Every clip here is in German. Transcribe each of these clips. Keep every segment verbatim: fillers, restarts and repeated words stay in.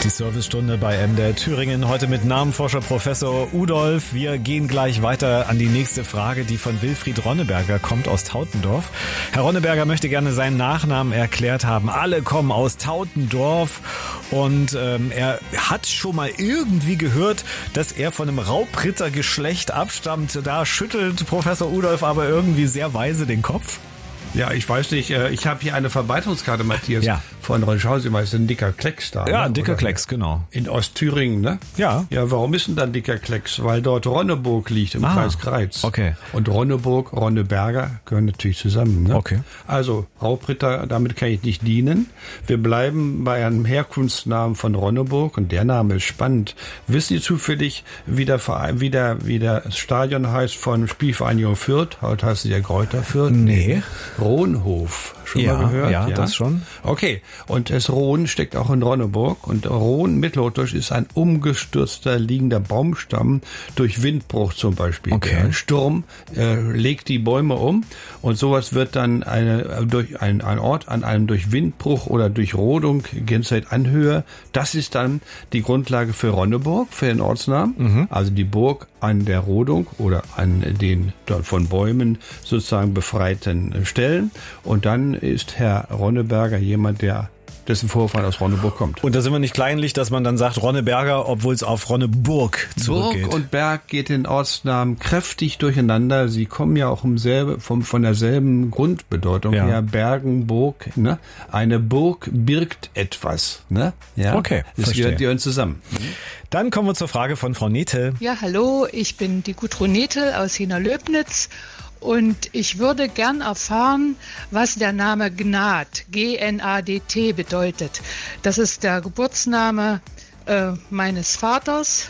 Die Servicestunde bei M D R Thüringen, heute mit Namenforscher Professor Udolf. Wir gehen gleich weiter an die nächste Frage, die von Wilfried Ronneberger kommt aus Tautendorf. Herr Ronneberger möchte gerne seinen Nachnamen erklärt haben. Alle kommen aus Tautendorf und ähm, er hat schon mal irgendwie gehört, dass er von einem Raubrittergeschlecht abstammt. Da schüttelt Professor Udolf aber irgendwie sehr weise den Kopf. Ja, ich weiß nicht, ich habe hier eine Verbreitungskarte, Matthias, ja. von Rönschhausen, weil es ein dicker Klecks da. Ja, ne? ein dicker Oder Klecks, genau. In Ostthüringen, ne? Ja. Ja, warum ist denn da ein dicker Klecks? Weil dort Ronneburg liegt, im ah, Kreis Greiz. Okay. Und Ronneburg, Ronneberger gehören natürlich zusammen, ne? Okay. Also, Raubritter, damit kann ich nicht dienen. Wir bleiben bei einem Herkunftsnamen von Ronneburg und der Name ist spannend. Wissen Sie zufällig, wie der Verein, wie der, wie der Stadion heißt von Spielvereinigung Fürth? Heute heißt es ja Kräuter Fürth. Nee. Rohnhof. Schon ja, mal gehört? Ja, ja, das schon. Okay. Und das Rohn steckt auch in Ronneburg. Und Rohn, Mittelhochdeutsch, ist ein umgestürzter, liegender Baumstamm durch Windbruch zum Beispiel. Okay. Der Sturm äh, legt die Bäume um. Und sowas wird dann eine, durch ein, ein Ort an einem durch Windbruch oder durch Rodung, Gänzeit Anhöhe. Das ist dann die Grundlage für Ronneburg, für den Ortsnamen. Mhm. Also die Burg an der Rodung oder an den dort von Bäumen sozusagen befreiten Stellen. Und dann ist Herr Ronneberger jemand, der dessen Vorfahren aus Ronneburg kommt. Und da sind wir nicht kleinlich, dass man dann sagt Ronneberger, obwohl es auf Ronneburg zurückgeht. Burg und Berg geht den Ortsnamen kräftig durcheinander. Sie kommen ja auch im selbe, vom, von derselben Grundbedeutung ja. her. Bergen, Burg, ne? Eine Burg birgt etwas, ne? Ja. Okay, das verstehe. gehört die zusammen. Dann kommen wir zur Frage von Frau Nethel. Ja, hallo, ich bin die Gudrun Nethel aus Hiener-Löbnitz. Und ich würde gern erfahren, was der Name Gnad, G N A D T, bedeutet. Das ist der Geburtsname äh, meines Vaters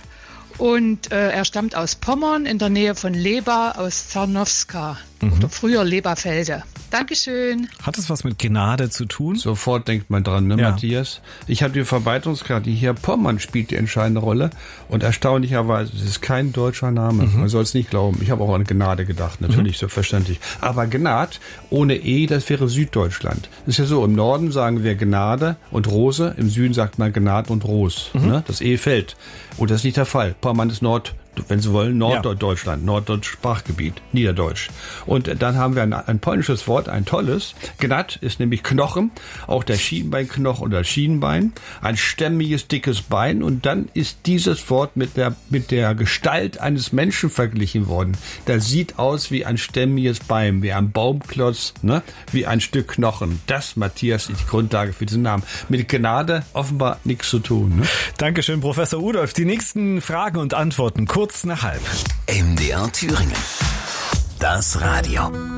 und äh, er stammt aus Pommern in der Nähe von Leba aus Zarnowska mhm. oder früher Leberfelde. Dankeschön. Hat es was mit Gnade zu tun? Sofort denkt man dran, ne, ja. Matthias? Ich habe die Verbreitungskarte hier. Pommern spielt die entscheidende Rolle. Und erstaunlicherweise, es ist kein deutscher Name. Mhm. Man soll es nicht glauben. Ich habe auch an Gnade gedacht, natürlich, mhm. selbstverständlich. Aber Gnad ohne E, das wäre Süddeutschland. Das ist ja so, im Norden sagen wir Gnade und Rose. Im Süden sagt man Gnad und Ros. Mhm. Ne? Das E fällt. Und das ist nicht der Fall. Pommern ist Nord. Wenn Sie wollen, Norddeutschland, ja. Norddeutsches Sprachgebiet, Niederdeutsch. Und dann haben wir ein, ein polnisches Wort, ein tolles. Gnad ist nämlich Knochen, auch der Schienbeinknochen oder Schienbein, ein stämmiges, dickes Bein. Und dann ist dieses Wort mit der, mit der Gestalt eines Menschen verglichen worden. Das sieht aus wie ein stämmiges Bein, wie ein Baumklotz, ne? Wie ein Stück Knochen. Das, Matthias, ist die Grundlage für diesen Namen. Mit Gnade offenbar nichts zu tun. Ne? Dankeschön, Professor Udolf. Die nächsten Fragen und Antworten kurz nach halb. M D R Thüringen. Das Radio.